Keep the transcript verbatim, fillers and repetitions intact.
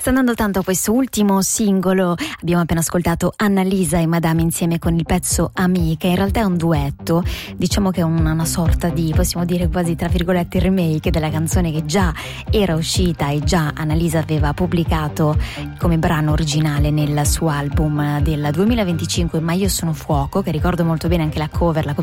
Sta andando tanto questo ultimo singolo, abbiamo appena ascoltato Annalisa e Madame insieme con il pezzo Amica, in realtà è un duetto, diciamo che è una, una sorta di, possiamo dire quasi tra virgolette, remake della canzone che già era uscita e già Annalisa aveva pubblicato come brano originale nel suo album del duemilaventicinque Ma io sono fuoco, che ricordo molto bene anche la cover, la